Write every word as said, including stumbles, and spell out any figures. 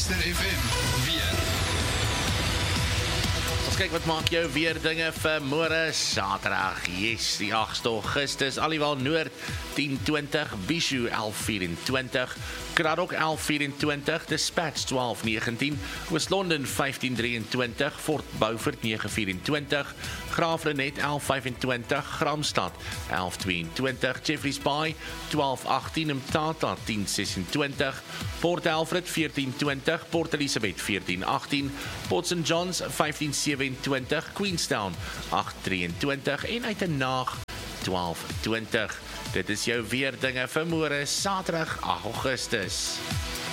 Luister F M, weer. Ons kyk wat maak jou weer dinge vir môre Saterdag. Yes, die agste Augustus, Aliwal Noord tien twintig, Bishu elf vyf-en-twintig, Kraddock elf vyf-en-twintig, Dispatch twaalf negentien, Oos-London vyftien drie-en-twintig, Fort Beaufort nege vyf-en-twintig, Graafrenet elf vyf-en-twintig, Gramstad elf twee-en-twintig, Jeffreys Bay twaalf agttien, Mthatha tien ses-en-twintig, Port Alfred veertien twintig, Port Elizabeth veertien agttien, Port Saint John's vyftien sewe-en-twintig, Queenstown agt drie-en-twintig en Uitenaag twaalf twintig. Dit is jou weer dinge vir môre Saterdag agt Augustus.